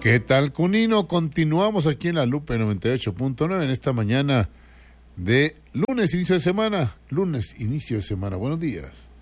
¿Qué tal, Cunino? Continuamos aquí en la Lupe 98.9 en esta mañana de lunes, inicio de semana. Lunes, inicio de semana. Buenos días.